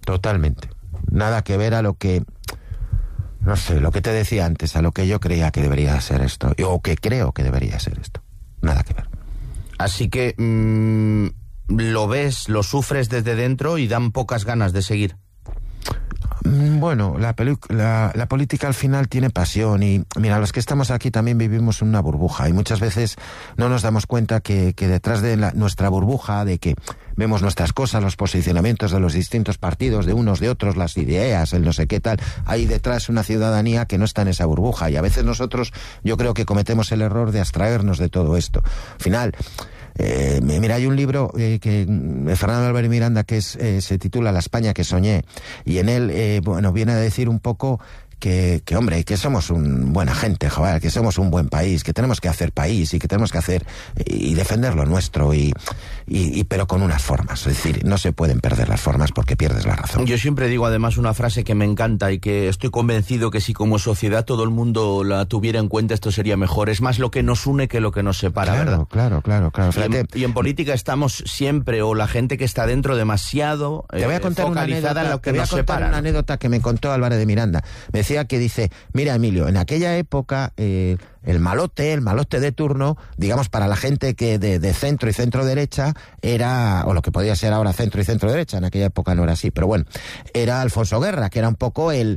Totalmente. Nada que ver a lo que... No sé, lo que te decía antes, a lo que yo creía que debería ser esto, o que creo que debería ser esto. Nada que ver. Así que lo ves, lo sufres desde dentro y dan pocas ganas de seguir. Bueno, la política al final tiene pasión y, mira, los que estamos aquí también vivimos en una burbuja y muchas veces no nos damos cuenta que detrás de nuestra burbuja, de que vemos nuestras cosas, los posicionamientos de los distintos partidos, de unos, de otros, las ideas, el no sé qué tal, hay detrás una ciudadanía que no está en esa burbuja y a veces nosotros, yo creo que cometemos el error de abstraernos de todo esto. Al final... mira, hay un libro de Fernando Álvarez Miranda que se titula La España que soñé, y en él viene a decir un poco que hombre, que somos buena gente, joder, que somos un buen país, que tenemos que hacer país y que tenemos que hacer y defender lo nuestro pero con unas formas, es decir, no se pueden perder las formas porque pierdes la razón. Yo siempre digo además una frase que me encanta y que estoy convencido que si como sociedad todo el mundo la tuviera en cuenta esto sería mejor, es más lo que nos une que lo que nos separa, ¿verdad? Claro. Y en política estamos siempre, o la gente que está dentro, demasiado te voy a contar focalizada en lo que nos separa. Una anécdota que me contó Álvarez de Miranda. Me decía que dice, mira Emilio, en aquella época el malote de turno, digamos para la gente que de centro y centro derecha era, o lo que podía ser ahora centro y centro derecha, en aquella época no era así, pero bueno, era Alfonso Guerra, que era un poco el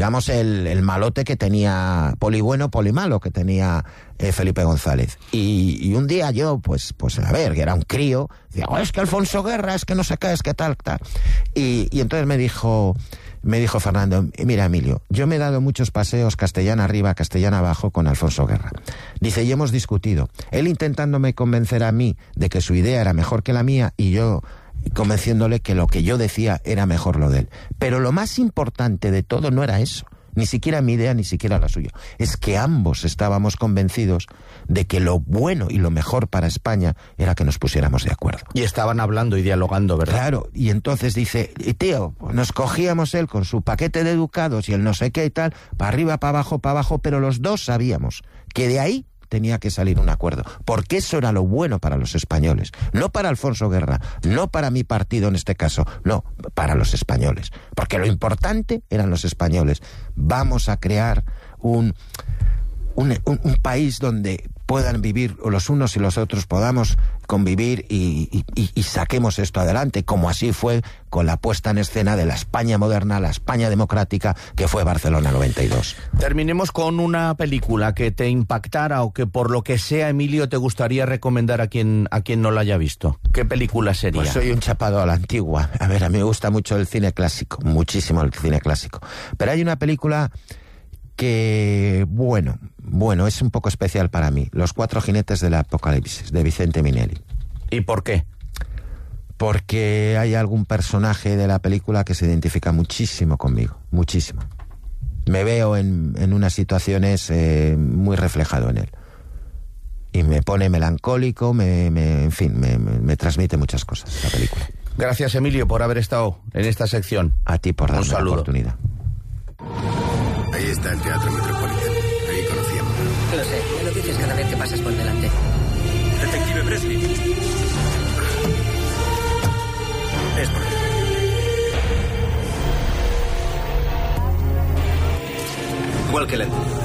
malote que tenía poli bueno, poli malo, que tenía Felipe González. Y un día yo, pues a ver, que era un crío, decía, es que Alfonso Guerra, es que no sé qué, es que tal. Y entonces me dijo Fernando, mira Emilio, yo me he dado muchos paseos Castellana arriba, Castellana abajo con Alfonso Guerra. Dice, y hemos discutido. Él intentándome convencer a mí de que su idea era mejor que la mía y yo convenciéndole que lo que yo decía era mejor lo de él. Pero lo más importante de todo no era eso. Ni siquiera mi idea, ni siquiera la suya. Es que ambos estábamos convencidos de que lo bueno y lo mejor para España era que nos pusiéramos de acuerdo. Y estaban hablando y dialogando, ¿verdad? Claro, y entonces dice, y tío, nos cogíamos él con su paquete de ducados y el no sé qué y tal, para arriba, para abajo, pero los dos sabíamos que de ahí tenía que salir un acuerdo, porque eso era lo bueno para los españoles, no para Alfonso Guerra, no para mi partido en este caso, no, para los españoles, porque lo importante eran los españoles. Vamos a crear un país donde puedan vivir los unos y los otros, podamos convivir y saquemos esto adelante, como así fue con la puesta en escena de la España moderna, la España democrática, que fue Barcelona 92. Terminemos con una película que te impactara o que por lo que sea, Emilio, te gustaría recomendar a quien no la haya visto. ¿Qué película sería? Pues soy un chapado a la antigua. A ver, a mí me gusta mucho el cine clásico, muchísimo el cine clásico. Pero hay una película que, bueno, es un poco especial para mí. Los cuatro jinetes del apocalipsis, de Vicente Minelli. ¿Y por qué? Porque hay algún personaje de la película que se identifica muchísimo conmigo, muchísimo. Me veo en unas situaciones muy reflejado en él. Y me pone melancólico, en fin, me transmite muchas cosas la película. Gracias, Emilio, por haber estado en esta sección. A ti por darme la oportunidad. Ahí está el Teatro Metropolitan. Ahí conocíamos. Lo sé, me lo dices cada vez que pasas por delante. Detective Presley. Es por aquí. Walkeland.